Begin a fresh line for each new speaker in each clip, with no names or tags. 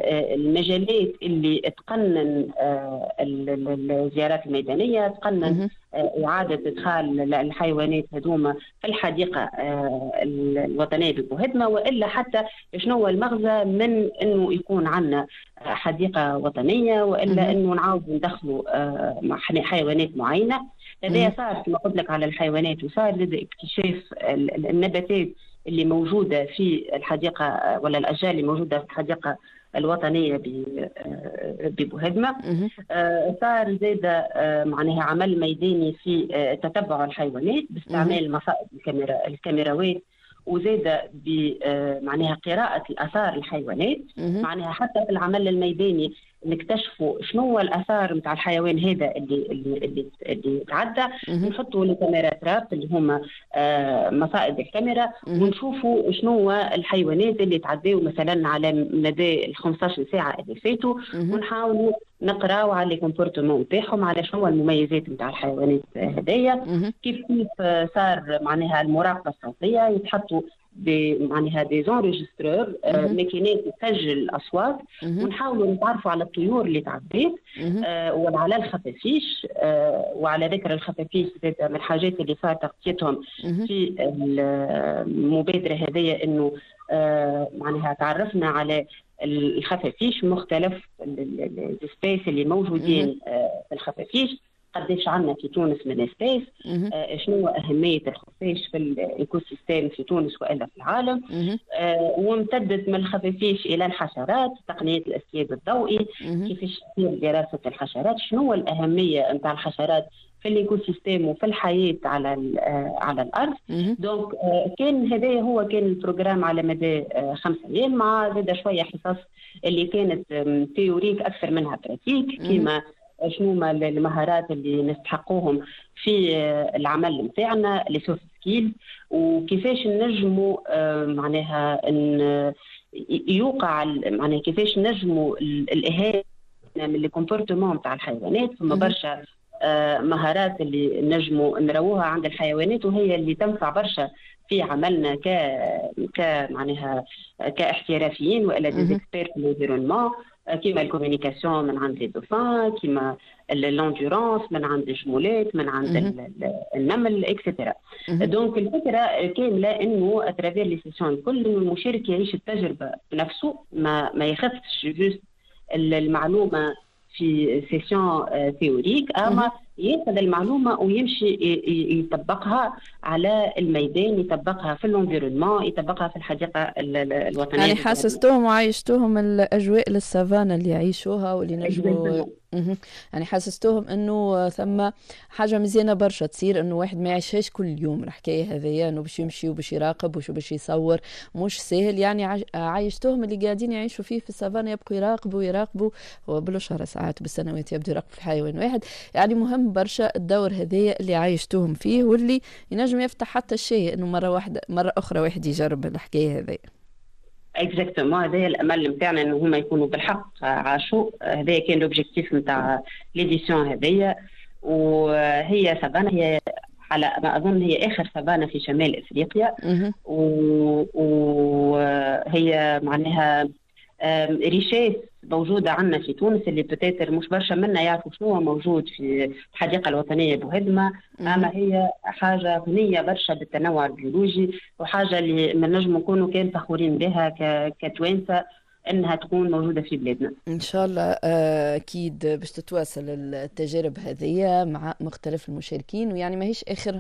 المجالات اللي تقنن الزيارات الميدانية، تقنن إعادة إدخال الحيوانات هذوما في الحديقة الوطنية ببوهدمة، وإلا حتى شنو هو المغزى من أنه يكون عندنا حديقة وطنية وإلا أنه نعاود ندخلوا حيوانات معينة. هذا صار كما قلت لك على الحيوانات، وصار لدى اكتشاف النباتات اللي موجودة في الحديقة ولا الأشجار اللي موجودة في الحديقة الوطنية ببوهدمة. صار زيادة معناها عمل ميداني في تتبع الحيوانات باستعمال مصائد الكاميراوات، وزيادة معناها قراءة الآثار الحيوانات. معناها حتى في العمل الميداني نكتشفوا شنو هو الآثار نتاع الحيوان هذا اللي تعدى، نحطوا الكاميرات راب اللي هما مصائد الكاميرا، ونشوفوا شنو هو الحيوانات اللي تعدوا مثلا على مدى 15 ساعة اللي فاتوا، ونحاولوا نقراو على الكومبورتمون نتاعهم، على شنو المميزات نتاع الحيوانات هذيا. كيف صار معناها المراقبة الصوتية، يتحطوا معناها دي زونريجسترور ماكينات تسجل الاصوات، ونحاولوا نتعرفوا على الطيور اللي تعديت وعلى الخفافيش. وعلى ذكر الخفافيش من الحاجات اللي صار تغطيتهم في المبادره هذه، انه معناها تعرفنا على الخفافيش، مختلف السبيس اللي موجودين في الخفافيش، قديش عندنا في تونس من سبيس، شنو أهمية الخفاش في الإيكو سيستم في تونس وإلا في العالم. وامتدت من الخفافيش إلى الحشرات، تقنية الأسياد الضوئي، كيفاش تصير دراسة الحشرات، شنو الأهمية نتاع الحشرات في الإيكو سيستم وفي الحياة على الأرض. دونك كان هذا هو كان البروجرام على مدى 5 أيام، مع زاد شوية حصص اللي كانت تيوريك أكثر منها براتيك، كيما شنو ما المهارات اللي نستحقوهم في العمل نتاعنا، لي سوفت سكيل، وكيفاش نجموا معناها ان يوقع معناها كيفاش نجموا الاهانه من الكومبورتمون تاع الحيوانات. ثم برشا مهارات اللي نجموا نروها عند الحيوانات، وهي اللي تنفع برشا في عملنا معناها كاحترافيين والا ديزيكسبير في الانفيرونمون، كيما الكوميونيكاسيون من عند لي دوفان، كيما الاندورانس من عند الجمولات، من عند النمل اكسترا. دونك الفكره كامله انه اترافير لي سيسيون الكل، انه المشارك يعيش التجربه بنفسه، ما ياخذش جوست المعلومه في سيسيون ثيوريك، اما ياخذ المعلومه ويمشي يطبقها على الميدان، يطبقها في الانفيرونمون، يطبقها في الحديقه الوطنيه.
يعني حسستوهم وعيشتوهم الاجواء السافانا اللي يعيشوها واللي نجموا يعني حسستوهم انه ثم حاجه مزيانه برشا تصير، انه واحد ما يعيشهاش كل يوم الحكايه هذيا، انه باش يمشي وباش يراقب وباش يصور، مش سهل. يعني عايشتوهم اللي قاعدين يعيشوا فيه في السافانا، يبقوا يراقبوا بالاشهر ساعات بالسنوات يبدو يراقبوا في حيوان واحد. يعني مهم برشا الدور هذايا اللي عايشتوهم فيه، واللي ينجم يفتح حتى الشيء انه مره اخرى واحد يجرب الحكايه هذيا.
اكزاكتومون، هذا الامل نتاعنا انه هما يكونوا بالحق عاشوا. هذا كان لوبجيكتيف نتاع ليديسيون هذيا. وهي سافانا، هي على ما اظن هي اخر سافانا في شمال افريقيا، وهي معناها ريشيس موجوده عندنا في تونس، اللي بتاتر مش برشا منا يعرفوا شنو هو موجود في الحديقه الوطنيه بوهدمه. اما هي حاجه غنيه برشا بالتنوع البيولوجي، وحاجه اللي من نجم نكونوا كان فخورين بها كتوانسه انها تكون موجوده في بلادنا.
ان شاء الله اكيد باش تتواصل التجارب هذه مع مختلف المشاركين، ويعني ماهيش اخر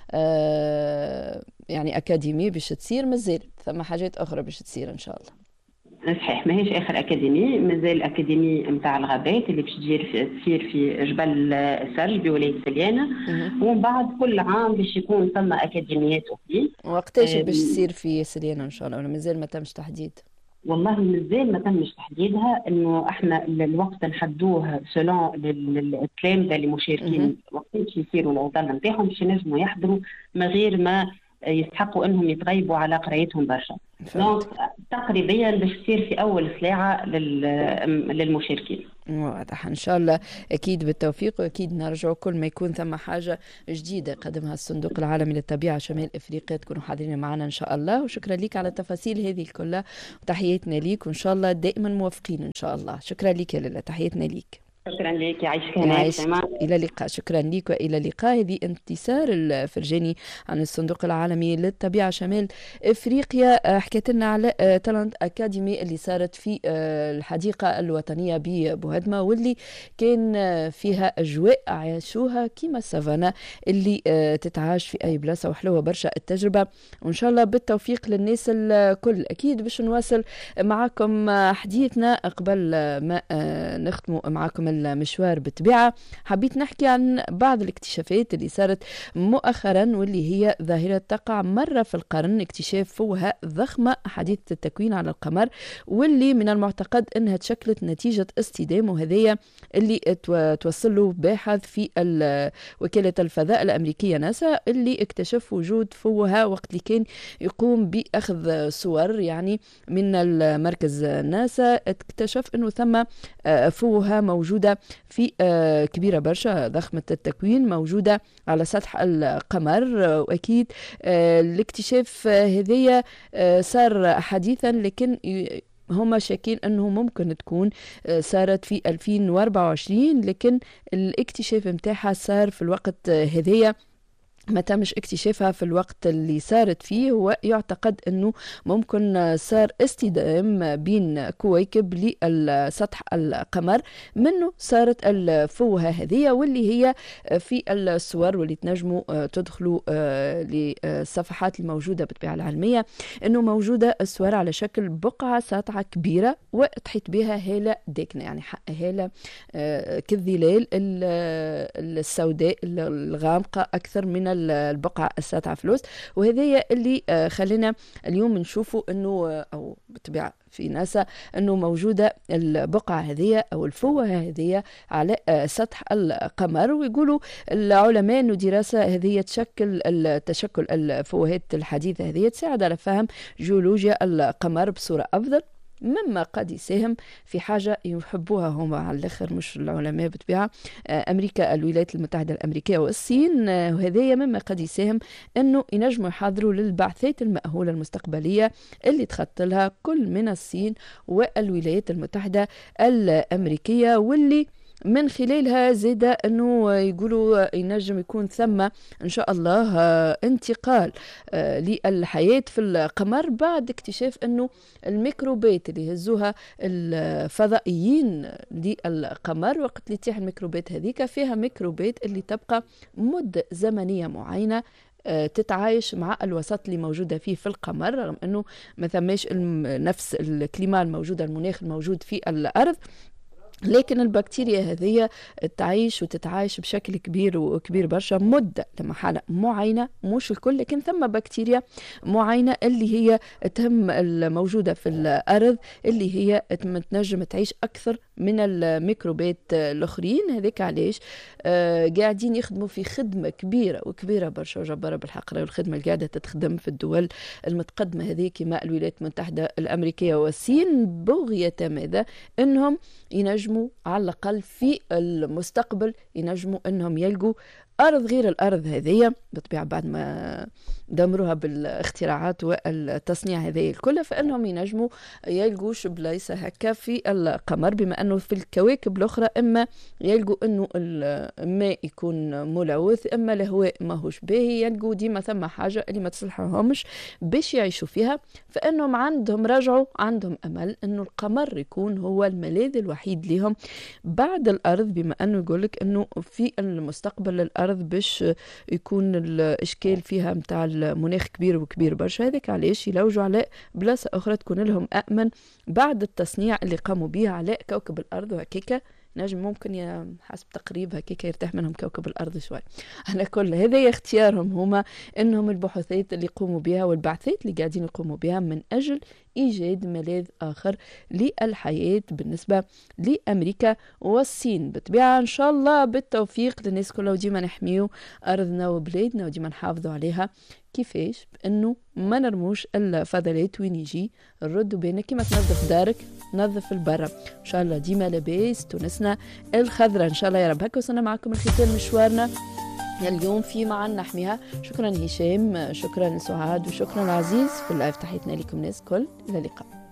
يعني اكاديمي باش تصير، مازال ثم حاجات اخرى باش تصير ان شاء الله.
صحيح، ماهيش اخر اكاديمي، مازال الاكاديمي نتاع الغابات اللي باش تصير في جبل السرج بولايه سليانه، ومن بعد كل عام باش يكون ثم اكاديميات اخرى.
وقتاش باش تصير في سليانه ان شاء الله، ولا مازال ما تمش تحديد؟
والله مازال ما تمش تحديدها، انه احنا الوقت نحدوه سلون الكلام اللي مشاركين وقتاش يصيروا العطله نتاعهم باش ينجموا يحضروا من غير ما يستحقوا انهم يتغيبوا على قرايتهم برشا. دونك تقريبا باش تصير في اول سلاعه للمشاركين.
واضح ان شاء الله، اكيد بالتوفيق، واكيد نرجع كل ما يكون ثم حاجه جديده قدمها الصندوق العالمي للطبيعه شمال افريقيا تكونوا حاضرين معنا ان شاء الله. وشكرا لك على التفاصيل هذه كلها، وتحياتنا ليك، وان شاء الله دائما موفقين ان شاء الله. شكرا لك يا لاله، تحياتنا ليك.
شكرا لك، يعيشك هناك.
إلى اللقاء. شكرا لك وإلى اللقاء. هذه انتصار الفرجاني عن الصندوق العالمي للطبيعة شمال إفريقيا، حكيت لنا على تالنت أكاديمي اللي صارت في الحديقة الوطنية ببوهدمة، واللي كان فيها أجواء عاشوها كيما السافانا اللي تتعاش في أي بلاصة، وحلوة برشا التجربة. وإن شاء الله بالتوفيق للناس الكل. أكيد باش نواصل معكم حديثنا قبل ما نختموا معكم المشوار بالطبيعة. حبيت نحكي عن بعض الاكتشافات اللي صارت مؤخرا، واللي هي ظاهرة تقع مرة في القرن، اكتشاف فوهة ضخمة حديثة التكوين على القمر، واللي من المعتقد انها تشكلت نتيجة اصطدام، وهذه اللي توصل له باحث في وكالة الفضاء الأمريكية ناسا، اللي اكتشف وجود فوهة وقت اللي كان يقوم بأخذ صور يعني من المركز ناسا. اكتشف انه ثم فوهة موجودة في كبيرة برشا ضخمة التكوين، موجودة على سطح القمر. وأكيد الاكتشاف هذية صار حديثا، لكن هما شاكين أنه ممكن تكون صارت في 2024، لكن الاكتشاف متاعها صار في الوقت هذية، ما تمش اكتشافها في الوقت اللي صارت فيه. ويعتقد أنه ممكن صار اصطدام بين كويكب لسطح القمر، منه صارت الفوهة هذه، واللي هي في الصور واللي تنجموا تدخلوا للصفحات الموجودة بالطبيعة العلمية، أنه موجودة الصور على شكل بقعة ساطعة كبيرة وتحيط بها هالة داكنة، يعني هالة كالظلال السوداء الغامقة أكثر من البقعة الساطعة في الوسط. وهذه اللي خلينا اليوم نشوفوا انه او بالطبيعة في ناسا انه موجودة البقعة هذه او الفوهة هذه على سطح القمر. ويقولوا العلماء انه دراسة هذه تشكل الفوهات الحديثة هذه تساعد على فهم جيولوجيا القمر بصورة افضل، مما قد يساهم في حاجة يحبوها هما على الآخر مش العلماء بطبيعة، أمريكا الولايات المتحدة الأمريكية والصين. وهذا مما قد يساهم أنه ينجموا يحضروا للبعثات المأهولة المستقبلية اللي تخطط لها كل من الصين والولايات المتحدة الأمريكية، واللي من خلالها زاد أنه يقولوا ينجم يكون ثم إن شاء الله انتقال للحياة في القمر بعد اكتشاف أنه الميكروبات اللي هزوها الفضائيين للقمر، وقت اللي تيح الميكروبات هذيك فيها ميكروبات اللي تبقى مدة زمنية معينة تتعايش مع الوسط اللي موجودة فيه في القمر، رغم أنه ما ثماش نفس الكليما الموجودة، المناخ الموجود في الأرض، لكن البكتيريا هذه تعيش وتتعايش بشكل كبير وكبير برشا مدة لمرحلة معينة، مش الكل لكن ثم بكتيريا معينة اللي هي تهم الموجودة في الأرض، اللي هي تنجم تعيش أكثر من الميكروبات الأخرين. هذيك علاش قاعدين يخدموا في خدمة كبيرة وكبيرة برشا وجبارة بالحق، والخدمة اللي قاعدة تتخدم في الدول المتقدمة هذه كما الولايات المتحدة الأمريكية والصين، بغية ماذا؟ أنهم ينجموا على الأقل في المستقبل ينجموا أنهم يلقوا أرض غير الأرض هذه بالطبيعة بعد ما دمروها بالاختراعات والتصنيع هذه الكل، فإنهم ينجموا يلقوش بلايصة هكا في القمر، بما أنه في الكواكب الأخرى إما يلقوا أنه الماء يكون ملوث، إما الهواء ماهوش باهي، يلقوا ديما ثم حاجة اللي ما تصلحهمش باش يعيشوا فيها. فإنهم عندهم أمل أنه القمر يكون هو الملاذ الوحيد لهم بعد الأرض، بما أنه يقولك أنه في المستقبل الأرض باش يكون الإشكال فيها متاع المناخ كبير وكبير برشا. هذاك علاش يلوجوا على بلاصة أخرى تكون لهم أأمن بعد التصنيع اللي قاموا به على كوكب الأرض، وهكيكا نجم ممكن حسب تقريب هكيكا يرتاح منهم كوكب الأرض شوي. على كل هذا اختيارهم هما أنهم البحوثات اللي يقوموا بها والبعثات اللي قاعدين يقوموا بها من أجل إيجاد ملاذ آخر للحياة بالنسبة لأمريكا والصين. بالطبيعة إن شاء الله بالتوفيق للناس كلها، وديما نحميو أرضنا وبلادنا وديما نحافظوا عليها كيفاش؟ بأنه ما نرموش الفضلات وين يجي نردوا بينا كيما تنظف دارك نظف البرة. إن شاء الله ديما لاباس تونسنا الخضرة إن شاء الله يا رب. هكا وصلنا معكم الختام مشوارنا اليوم في معا نحميها. شكرا هشام، شكرا سعاد، وشكرا عزيز في اللايف. تحياتنا لكم ناس كل. إلى اللقاء.